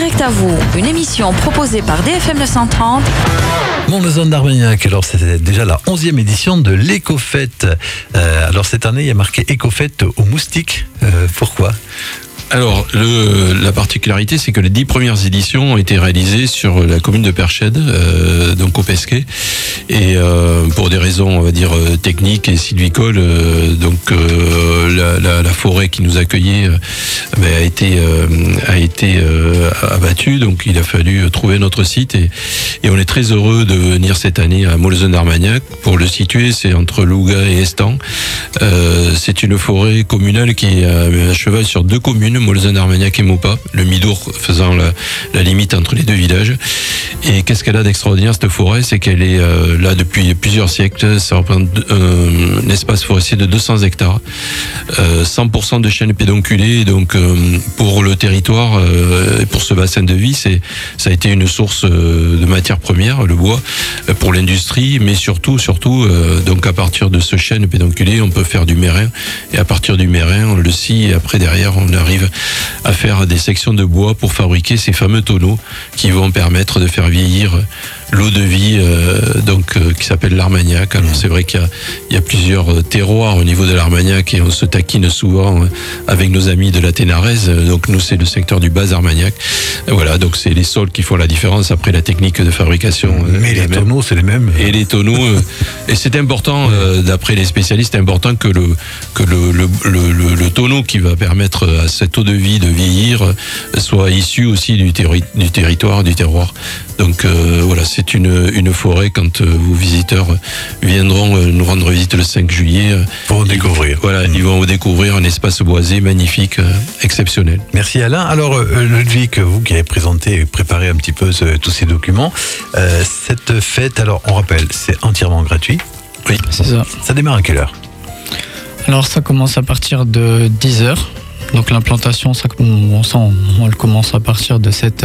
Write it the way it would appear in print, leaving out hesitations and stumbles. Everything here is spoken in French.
Direct à vous, une émission proposée par DFM 930. Mont-le-Zone d'Armagnac, alors c'était déjà la 11e édition de l'Écofête. Alors cette année, il y a marqué Écofête aux moustiques. Pourquoi ? Alors, la particularité, c'est que les 10 premières éditions ont été réalisées sur la commune de Perchède, donc au Pesquet, et pour des raisons, on va dire, techniques et sylvicoles, la forêt qui nous accueillait a été abattue, donc il a fallu trouver notre site, et on est très heureux de venir cette année à Mont-le-Zone d'Armagnac. Pour le situer, c'est entre Louga et Estan. C'est une forêt communale qui est à cheval sur 2 communes, Mont-le-Zone d'Armagnac et Maupas, le Midour faisant la limite entre les 2 villages. Et qu'est-ce qu'elle a d'extraordinaire, cette forêt? C'est qu'elle est là depuis plusieurs siècles. Ça représente un espace forestier de 200 hectares, 100% de chênes pédonculés. Donc pour le territoire et pour ce bassin de vie, ça a été une source de matière première, le bois, pour l'industrie, mais surtout donc à partir de ce chêne pédonculé, on peut faire du merrain, et à partir du merrain, on le scie, et après derrière, on arrive à faire des sections de bois pour fabriquer ces fameux tonneaux qui vont permettre de faire vieillir l'eau de vie qui s'appelle l'Armagnac. Alors c'est vrai qu'il y a plusieurs terroirs au niveau de l'Armagnac, et on se taquine souvent avec nos amis de la Ténarèze. Donc nous, c'est le secteur du bas Armagnac. Voilà, donc c'est les sols qui font la différence. Après, la technique de fabrication, mais les tonneaux, c'est les mêmes. Et les tonneaux, et c'est important, d'après les spécialistes, c'est important que le tonneau qui va permettre à cette eau de vie de vieillir soit issu aussi du territoire, du terroir. Donc voilà, c'est une forêt. Quand vos visiteurs viendront nous rendre visite le 5 juillet, pour découvrir. Voilà, ils vont découvrir un espace boisé magnifique, exceptionnel. Merci Alain. Alors Ludwig, vous qui avez présenté et préparé un petit peu tous ces documents, cette fête, alors on rappelle, c'est entièrement gratuit. Oui, c'est ça. Ça démarre à quelle heure? Alors ça commence à partir de 10h. Donc l'implantation, on le commence à partir de 7h.